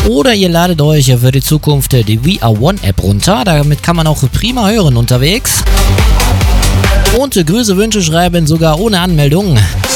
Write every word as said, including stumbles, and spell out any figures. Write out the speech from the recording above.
Oder ihr ladet euch für die Zukunft die We Are One App runter. Damit kann man auch prima hören unterwegs. Und Grüße, Wünsche schreiben, sogar ohne Anmeldung.